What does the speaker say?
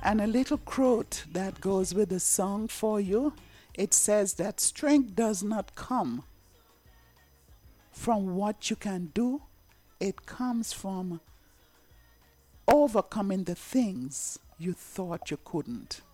And a little quote that goes with the song for you. It says that strength does not come from what you can do, it comes from overcoming the things you thought you couldn't.